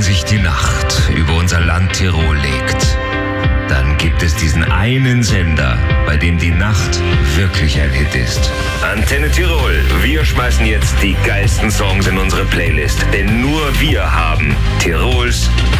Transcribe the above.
wenn sich die Nacht über unser Land Tirol legt, dann gibt es diesen einen Sender, bei dem die Nacht wirklich ein Hit ist. Antenne Tirol, wir schmeißen jetzt die geilsten Songs in unsere Playlist, denn nur wir haben Tirols